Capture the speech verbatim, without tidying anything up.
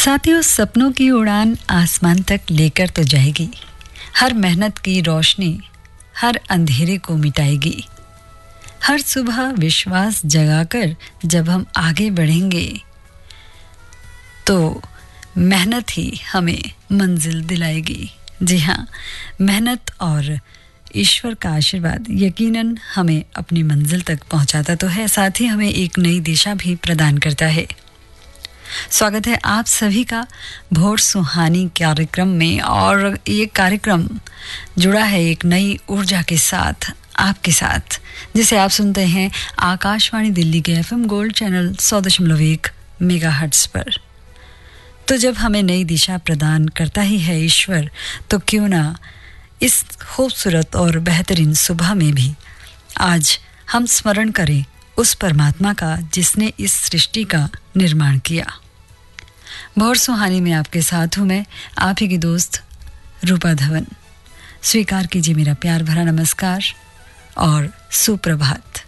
साथियों, सपनों की उड़ान आसमान तक लेकर तो जाएगी। हर मेहनत की रोशनी हर अंधेरे को मिटाएगी। हर सुबह विश्वास जगाकर जब हम आगे बढ़ेंगे तो मेहनत ही हमें मंजिल दिलाएगी। जी हाँ, मेहनत और ईश्वर का आशीर्वाद यकीनन हमें अपनी मंजिल तक पहुंचाता तो है, साथ ही हमें एक नई दिशा भी प्रदान करता है। स्वागत है आप सभी का भोर सुहानी कार्यक्रम में, और ये कार्यक्रम जुड़ा है एक नई ऊर्जा के साथ, आपके साथ, जिसे आप सुनते हैं आकाशवाणी दिल्ली के एफएम गोल्ड चैनल सौ दशमलव एक मेगाहर्ट्ज पर। तो जब हमें नई दिशा प्रदान करता ही है ईश्वर, तो क्यों ना इस खूबसूरत और बेहतरीन सुबह में भी आज हम स्मरण करें उस परमात्मा का जिसने इस सृष्टि का निर्माण किया। भोर सुहानी में आपके साथ हूँ मैं, आप ही की दोस्त रूपा धवन। स्वीकार कीजिए मेरा प्यार भरा नमस्कार और सुप्रभात।